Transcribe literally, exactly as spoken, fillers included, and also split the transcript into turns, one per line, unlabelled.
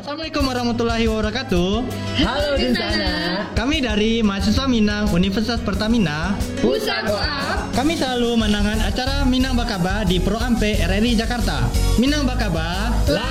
Assalamualaikum warahmatullahi wabarakatuh.
Halo di sana.
Kami dari mahasiswa Minang Universitas Pertamina
Pusat Koap.
Kami selalu menangani acara Minang Bakaba di Pro Ampe R R I Jakarta. Minang Bakaba